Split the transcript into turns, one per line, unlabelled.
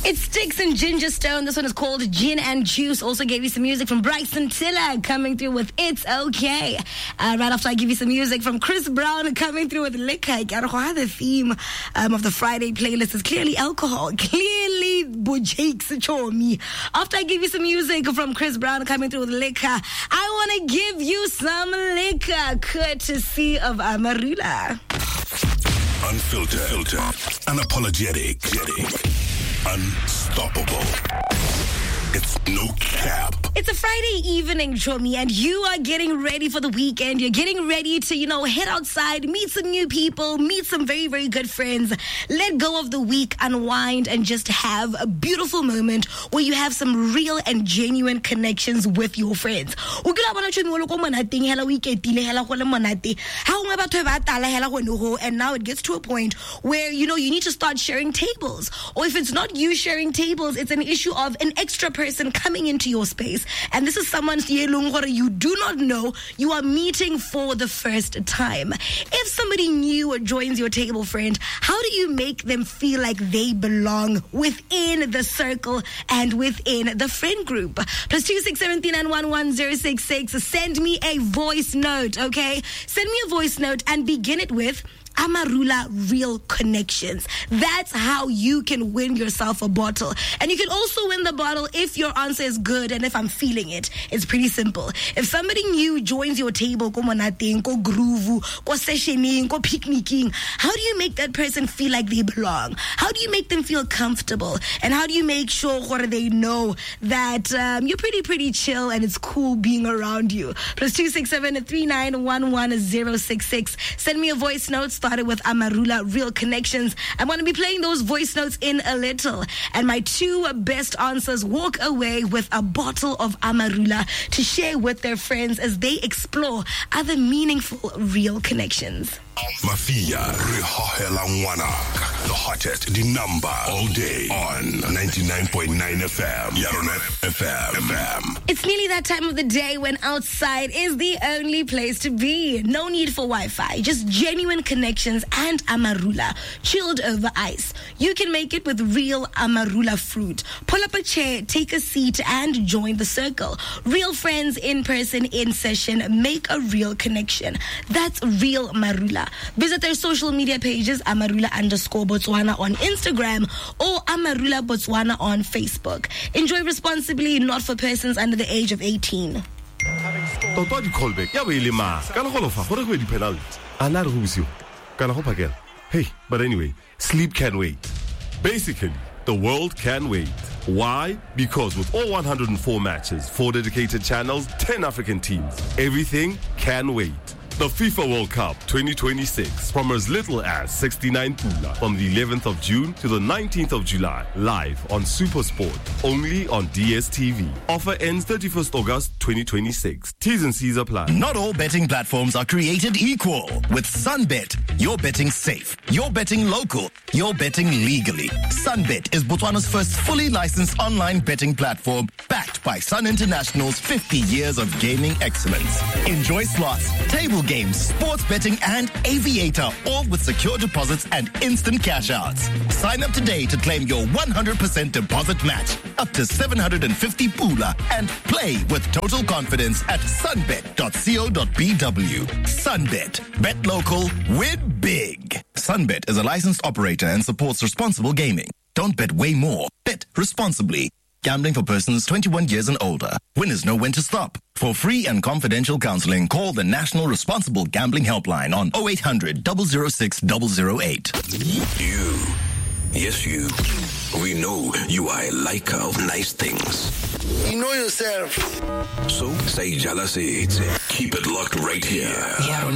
It's Sticks and Ginger Stone. This one is called Gin and Juice. Also gave you some music from Bryson Tiller coming through with It's Okay. Right after I give you some music from Chris Brown coming through with Liquor. The theme of the Friday playlist is clearly alcohol. Clearly Bojakes Chomi. After I give you some music from Chris Brown coming through with Liquor, I want to give you some liquor courtesy of Amarula.
Unfiltered, unapologetic, unstoppable. It's no cap.
It's a Friday evening, Chomi, and you are getting ready for the weekend. You're getting ready to, head outside, meet some new people, meet some very, very good friends, let go of the week, unwind, and just have a beautiful moment where you have some real and genuine connections with your friends. And now it gets to a point where, you need to start sharing tables. Or if it's not you sharing tables, it's an issue of an extra person coming into your space. And this is someone you do not know, you are meeting for the first time. If somebody new joins your table, friend, how do you make them feel like they belong within the circle and within the friend group? +26739111066. Send me a voice note, okay? Send me a voice note and begin it with Amarula Real Connections. That's how you can win yourself a bottle. And you can also win the bottle if your answer is good and if I'm feeling it. It's pretty simple. If somebody new joins your table, go monating, go groove, go sessioning, go picnicking, how do you make that person feel like they belong? How do you make them feel comfortable? And how do you make sure they know that you're pretty chill and it's cool being around you? +26739111066. Send me a voice note. Started with Amarula Real Connections. I'm going to be playing those voice notes in a little. And my two best answers walk away with a bottle of Amarula to share with their friends as they explore other meaningful real connections.
Mafia Rihohela Ngwanak. The hottest, the number all day on 99.9 FM. Yaronet FM.
It's nearly that time of the day when outside is the only place to be. No need for Wi-Fi, just genuine connections and Amarula, chilled over ice. You can make it with real Amarula fruit. Pull up a chair, take a seat, and join the circle. Real friends in person, in session, make a real connection. That's real Amarula. Visit their social media pages, Amarula_Botswana on Instagram or Amarula Botswana on Facebook. Enjoy responsibly, not for persons under the age of 18.
Hey, but anyway, sleep can wait. Basically, the world can wait. Why? Because with all 104 matches, 4 dedicated channels, 10 African teams, everything can wait. The FIFA World Cup 2026 from as little as 69 pula from the 11th of June to the 19th of July, live on SuperSport, only on DSTV. Offer ends 31st August 2026. T's and C's apply.
Not all betting platforms are created equal. With Sunbet, you're betting safe, you're betting local, you're betting legally. Sunbet is Botswana's first fully licensed online betting platform backed by Sun International's 50 years of gaming excellence. Enjoy slots, table games, sports betting, and aviator, all with secure deposits and instant cash outs. Sign up today to claim your 100% deposit match, up to 750 pula, and play with total confidence at sunbet.co.bw. Sunbet. Bet local, win big. Sunbet is a licensed operator and supports responsible gaming. Don't bet way more. Bet responsibly. Gambling for persons 21 years and older. Winners know when to stop. For free and confidential counseling, call the National Responsible Gambling Helpline on 0800 006 008.
You. Yes, you. We know you are a liker of nice things.
You know yourself.
So, say jealousy. Keep it locked right here.